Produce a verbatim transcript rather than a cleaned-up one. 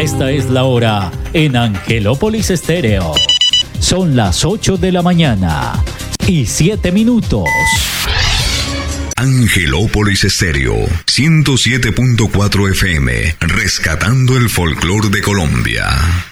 Esta es la hora en Angelópolis Estéreo. Son las ocho de la mañana y siete minutos. Angelópolis Estéreo, ciento siete punto cuatro F M, rescatando el folclor de Colombia.